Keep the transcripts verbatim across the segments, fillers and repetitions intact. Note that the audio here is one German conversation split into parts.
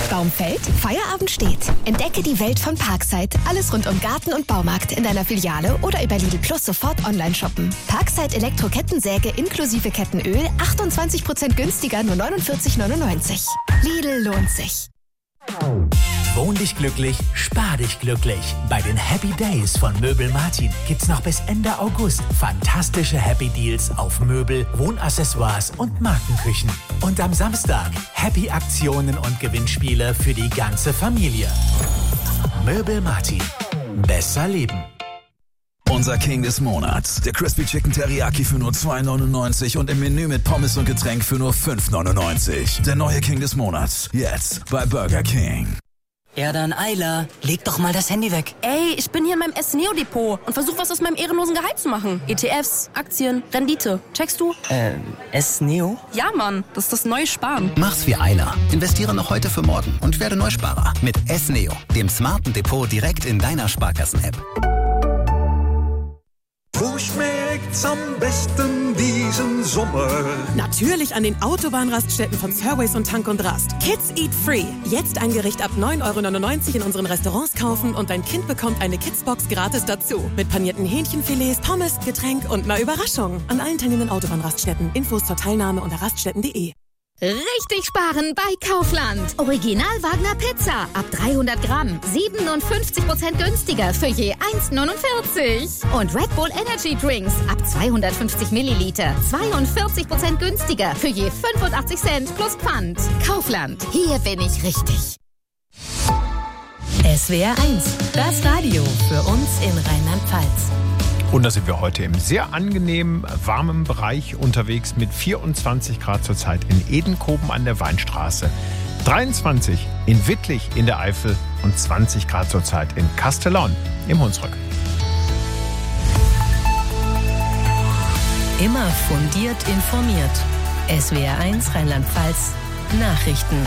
Baum fällt, Feierabend steht. Entdecke die Welt von Parkside. Alles rund um Garten und Baumarkt in deiner Filiale oder über Lidl Plus sofort online shoppen. Parkside Elektro-Kettensäge inklusive Kettenöl, achtundzwanzig Prozent günstiger, nur neunundvierzig neunundneunzig. Lidl lohnt sich. Wohn dich glücklich, spar dich glücklich. Bei den Happy Days von Möbel Martin gibt's noch bis Ende August fantastische Happy Deals auf Möbel, Wohnaccessoires und Markenküchen. Und am Samstag Happy Aktionen und Gewinnspiele für die ganze Familie. Möbel Martin. Besser leben. Unser King des Monats. Der Crispy Chicken Teriyaki für nur zwei neunundneunzig und im Menü mit Pommes und Getränk für nur fünf neunundneunzig. Der neue King des Monats. Jetzt bei Burger King. Ja dann, Ayla, leg doch mal das Handy weg. Ey, ich bin hier in meinem S-Neo-Depot und versuche was aus meinem ehrenlosen Gehalt zu machen. E T Fs, Aktien, Rendite. Checkst du? Äh, S-Neo? Ja, Mann, das ist das neue Sparen. Mach's wie Ayla. Investiere noch heute für morgen und werde Neusparer. Mit S-Neo, dem smarten Depot direkt in deiner Sparkassen-App. Wo schmeckt's am besten diesen Sommer? Natürlich an den Autobahnraststätten von Surways und Tank und Rast. Kids Eat Free. Jetzt ein Gericht ab neun Euro neunundneunzig in unseren Restaurants kaufen und dein Kind bekommt eine Kidsbox gratis dazu. Mit panierten Hähnchenfilets, Pommes, Getränk und einer Überraschung. An allen teilnehmenden Autobahnraststätten. Infos zur Teilnahme unter raststätten punkt de. Richtig sparen bei Kaufland. Original Wagner Pizza ab dreihundert Gramm. siebenundfünfzig Prozent günstiger für je eins neunundvierzig. Und Red Bull Energy Drinks ab zweihundertfünfzig Milliliter. zweiundvierzig Prozent günstiger für je fünfundachtzig Cent plus Pfand. Kaufland. Hier bin ich richtig. S W R eins. Das Radio für uns in Rheinland-Pfalz. Und da sind wir heute im sehr angenehmen, warmen Bereich unterwegs mit vierundzwanzig Grad zurzeit in Edenkoben an der Weinstraße, dreiundzwanzig in Wittlich in der Eifel und zwanzig Grad zurzeit in Castellon im Hunsrück. Immer fundiert informiert. S W R eins Rheinland-Pfalz Nachrichten.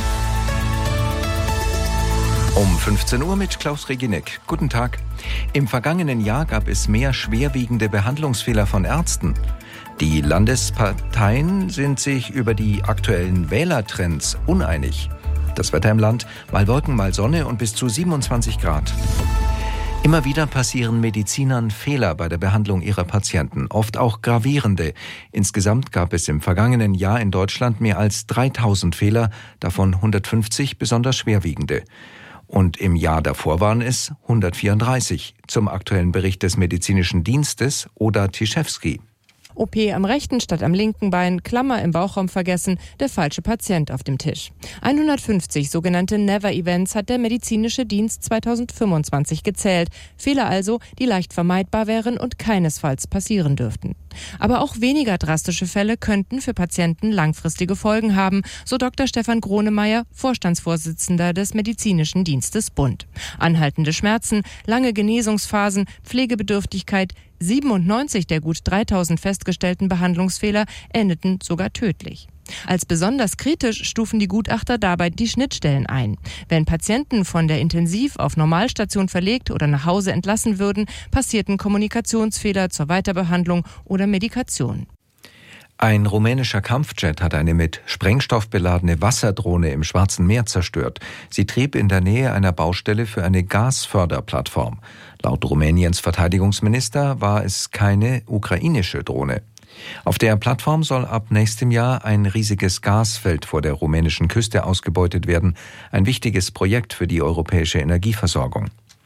Um fünfzehn Uhr mit Klaus Reginek. Guten Tag. Im vergangenen Jahr gab es mehr schwerwiegende Behandlungsfehler von Ärzten. Die Landesparteien sind sich über die aktuellen Wählertrends uneinig. Das Wetter im Land, mal Wolken, mal Sonne und bis zu siebenundzwanzig Grad. Immer wieder passieren Medizinern Fehler bei der Behandlung ihrer Patienten, oft auch gravierende. Insgesamt gab es im vergangenen Jahr in Deutschland mehr als dreitausend Fehler, davon hundertfünfzig besonders schwerwiegende. Und im Jahr davor waren es hundertvierunddreißig. Zum aktuellen Bericht des Medizinischen Dienstes Oda Tischewski. O P am rechten statt am linken Bein, Klammer im Bauchraum vergessen, der falsche Patient auf dem Tisch. hundertfünfzig sogenannte Never-Events hat der Medizinische Dienst zweitausendfünfundzwanzig gezählt. Fehler also, die leicht vermeidbar wären und keinesfalls passieren dürften. Aber auch weniger drastische Fälle könnten für Patienten langfristige Folgen haben, so Doktor Stefan Gronemeyer, Vorstandsvorsitzender des Medizinischen Dienstes Bund. Anhaltende Schmerzen, lange Genesungsphasen, Pflegebedürftigkeit, siebenundneunzig der gut dreitausend festgestellten Behandlungsfehler endeten sogar tödlich. Als besonders kritisch stufen die Gutachter dabei die Schnittstellen ein. Wenn Patienten von der Intensiv- auf Normalstation verlegt oder nach Hause entlassen würden, passierten Kommunikationsfehler zur Weiterbehandlung oder Medikation. Ein rumänischer Kampfjet hat eine mit Sprengstoff beladene Wasserdrohne im Schwarzen Meer zerstört. Sie trieb in der Nähe einer Baustelle für eine Gasförderplattform. Laut Rumäniens Verteidigungsminister war es keine ukrainische Drohne. Auf der Plattform soll ab nächstem Jahr ein riesiges Gasfeld vor der rumänischen Küste ausgebeutet werden. Ein wichtiges Projekt für die europäische Energieversorgung.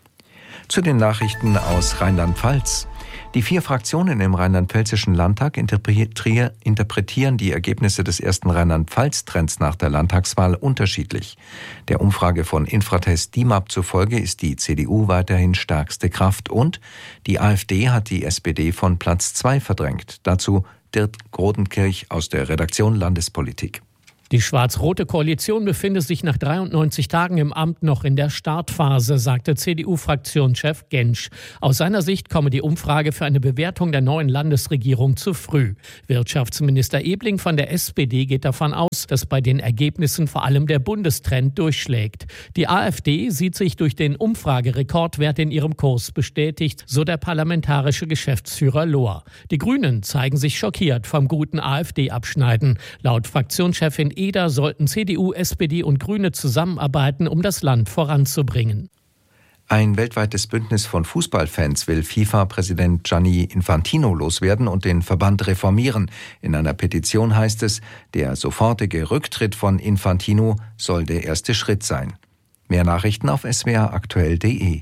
Zu den Nachrichten aus Rheinland-Pfalz. Die vier Fraktionen im rheinland-pfälzischen Landtag interpretieren die Ergebnisse des ersten Rheinland-Pfalz-Trends nach der Landtagswahl unterschiedlich. Der Umfrage von Infratest D I M A P zufolge ist die C D U weiterhin stärkste Kraft und die AfD hat die S P D von Platz zwei verdrängt. Dazu Dirk Grodenkirch aus der Redaktion Landespolitik. Die schwarz-rote Koalition befindet sich nach dreiundneunzig Tagen im Amt noch in der Startphase, sagte C D U-Fraktionschef Gentsch. Aus seiner Sicht komme die Umfrage für eine Bewertung der neuen Landesregierung zu früh. Wirtschaftsminister Ebling von der S P D geht davon aus, dass bei den Ergebnissen vor allem der Bundestrend durchschlägt. Die AfD sieht sich durch den Umfragerekordwert in ihrem Kurs bestätigt, so der parlamentarische Geschäftsführer Lohr. Die Grünen zeigen sich schockiert vom guten AfD-Abschneiden. Laut Fraktionschefin Eder sollten C D U, S P D und Grüne zusammenarbeiten, um das Land voranzubringen. Ein weltweites Bündnis von Fußballfans will FIFA-Präsident Gianni Infantino loswerden und den Verband reformieren. In einer Petition heißt es, der sofortige Rücktritt von Infantino soll der erste Schritt sein. Mehr Nachrichten auf s w r aktuell punkt d e.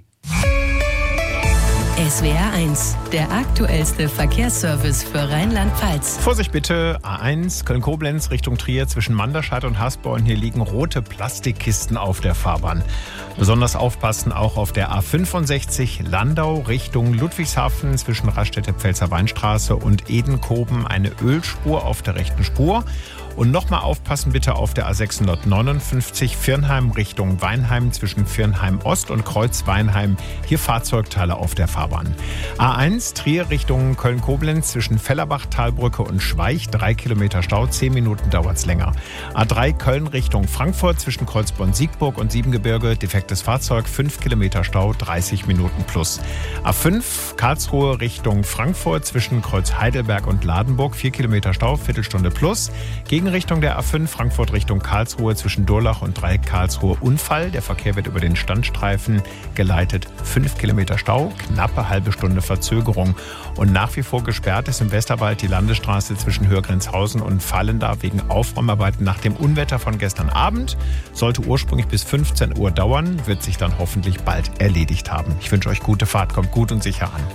S W R eins, der aktuellste Verkehrsservice für Rheinland-Pfalz. Vorsicht bitte, A eins, Köln-Koblenz Richtung Trier zwischen Manderscheid und Hasborn. Hier liegen rote Plastikkisten auf der Fahrbahn. Besonders aufpassen auch auf der A fünfundsechzig Landau Richtung Ludwigshafen zwischen Raststätte Pfälzer Weinstraße und Edenkoben eine Ölspur auf der rechten Spur. Und nochmal aufpassen bitte auf der A sechshundertneunundfünfzig Virnheim Richtung Weinheim zwischen Virnheim Ost und Kreuz Weinheim. Hier Fahrzeugteile auf der Fahrbahn. A eins Trier Richtung Köln-Koblenz zwischen Fellerbach, Talbrücke und Schweich. Drei Kilometer Stau, zehn Minuten dauert's länger. A drei Köln Richtung Frankfurt zwischen Kreuzborn-Siegburg und Siebengebirge. Defektes Fahrzeug, fünf Kilometer Stau, dreißig Minuten plus. A fünf Karlsruhe Richtung Frankfurt zwischen Kreuz Heidelberg und Ladenburg. vier Kilometer Stau, Viertelstunde plus. Gegen Richtung der A fünf Frankfurt Richtung Karlsruhe zwischen Durlach und Dreieck Karlsruhe Unfall. Der Verkehr wird über den Standstreifen geleitet. fünf Kilometer Stau, knappe halbe Stunde Verzögerung. Und nach wie vor gesperrt ist im Westerwald die Landesstraße zwischen Hörgrenzhausen und Vallendar wegen Aufräumarbeiten nach dem Unwetter von gestern Abend. Sollte ursprünglich bis fünfzehn Uhr dauern, wird sich dann hoffentlich bald erledigt haben. Ich wünsche euch gute Fahrt, kommt gut und sicher an.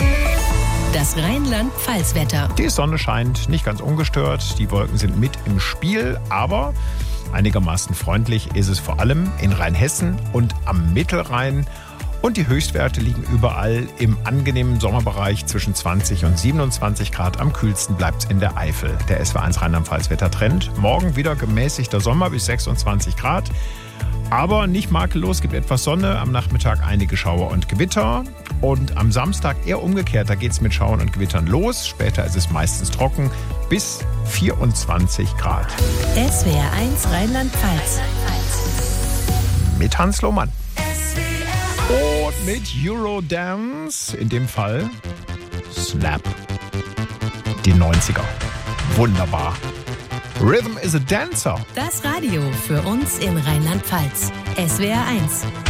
Das Rheinland-Pfalz-Wetter. Die Sonne scheint nicht ganz ungestört, die Wolken sind mit im Spiel, aber einigermaßen freundlich ist es vor allem in Rheinhessen und am Mittelrhein. Und die Höchstwerte liegen überall im angenehmen Sommerbereich zwischen zwanzig und siebenundzwanzig Grad. Am kühlsten bleibt es in der Eifel. Der S W R eins Rheinland-Pfalz-Wettertrend. Morgen wieder gemäßigter Sommer bis sechsundzwanzig Grad. Aber nicht makellos, gibt etwas Sonne, am Nachmittag einige Schauer und Gewitter. Und am Samstag eher umgekehrt, da geht es mit Schauern und Gewittern los. Später ist es meistens trocken, bis vierundzwanzig Grad. S W R eins Rheinland-Pfalz. Mit Hans Lohmann. Und mit Eurodance, in dem Fall Snap. Die neunziger. Wunderbar. Rhythm is a Dancer. Das Radio für uns in Rheinland-Pfalz. S W R eins.